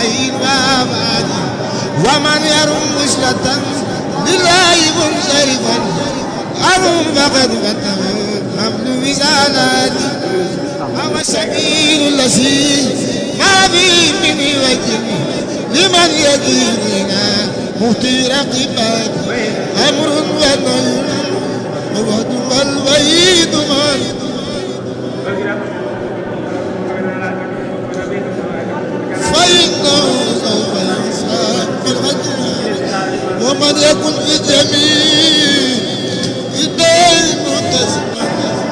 شيء وابعد ومن يرم وصلة لله منصرفا أرم فقد فتح حمل وزالاتي هو السبيل الذي ما فيه من وجه لمن يديننا مهتي رقبات أمر ونهي ووعد والوعيد فإنه سوف يحساب بالغدر ومن يكن في جميع الدين متسما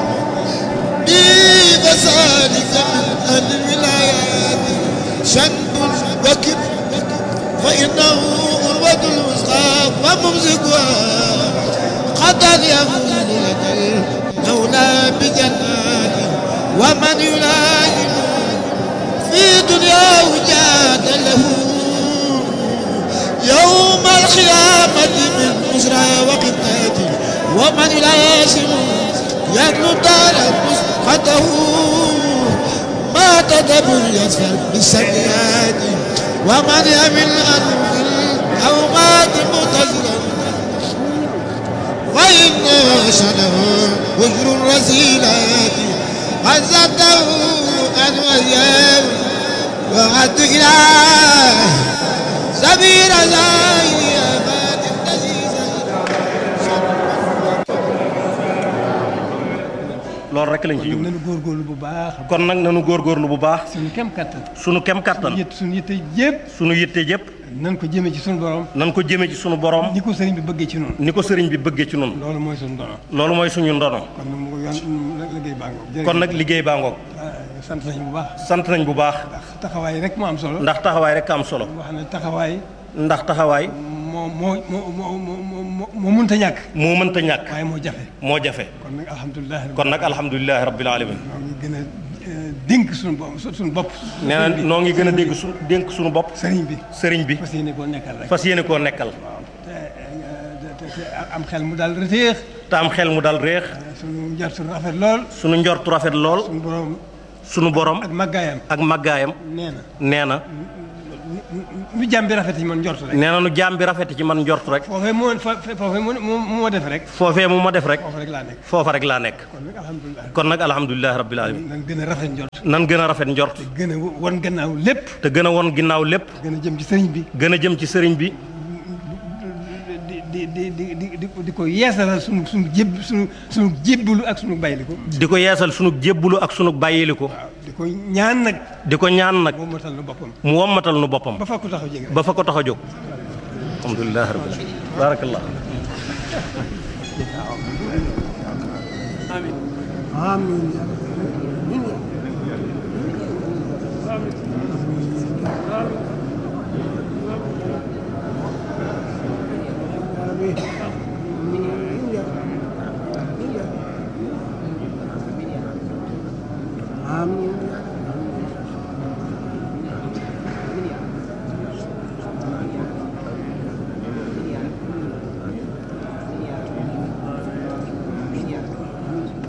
بفسادك من الولايات شنب وكب فإنه أروة الوسطى وممسكها قد يفوز لك المولى بجنات ومن يلازم في دنياه جاد له يوم القيامة من أسرى وقتاته ومن يلازم يدلو دار مسقطه ما تدبر يسفر بالسيئات ومن يمل أنه أو مات متزرا وإن شنه وجر الرسيلات عزته أن وياه وعد إله سبيل زاهي أباد النزيزة loolu rek lañ ci jublu nañu góorgóorlu bu baax. kon nag nañu góorgóorlu bu baax. suñu kem kattan. suñu kem kattan. suñu yitte yëpp. suñu yitte yëpp. nan ko jëmee ci suñu borom. nan ko jëmee ci suñu borom. ni ko sëriñ bi bëggee ci noonu. ni ko sëriñ bi bëggee ci noonu. loolu mooy suñu ndono. loolu mooy suñu ndono. kon nag mu liggéey baa ngoog. kon nag liggéey baa ngoog. sant nañ bu baax. sant nañ bu baax. ndax taxawaay rek moo am solo. ndax taxawaay rek am solo. wax ne taxawaay. ndax taxawaay. moo mënta ñàkk. moo mënta ñàkk. waaye moo jafe. moo jafe. kon nag alhamdulilah rabbil alamin. ñoo ngi gën a dénk suñu bopp. nee na noo ngi gën a dénk suñu bopp. sëriñ bi. sëriñ bi. fas yéene koo nekkal rek. fas yéene koo nekkal. te am xel mu daal réex. te am xel mu daal réex. suñu njortu rafet lool. suñu njortu rafet lool. suñu borom. ak màggaayam. ak màggaayam. nee na. nu jaam bi rafet ci man njort rek. nee na nu jaam bi rafet ci man njort rek. foofee mu ma def rek. foofee mu ma def rek. foofa rek laa nekk. foofa rek laa nekk. kon nag alhamdulilah rabbil alamin. nan gën a rafet njort. nan gën a rafet njort. te gën a won gannaaw lépp. te gën a won ginnaaw lépp. gën a jëm ci sëriñ bi. gën a jëm ci sëriñ bi. di ko yeesalal sunu jébbalu ak sunu bàyyiliku. di ko yeesal sunu jébbalu ak sunu bàyyiliku. di ko ñaan nag. di ko ñaan nag. mu wommatal nu boppam. mu wommatal nu boppam. ba fa ko tax a jóg. ba fa ko tax a jóg. alhamdulilah rabbil alamin. barakallah. amiin. amiin.